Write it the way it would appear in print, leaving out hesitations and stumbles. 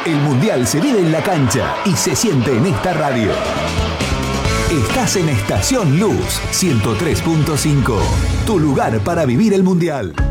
El Mundial se vive en la cancha y se siente en esta radio. Estás en Estación Luz 103.5, tu lugar para vivir el Mundial.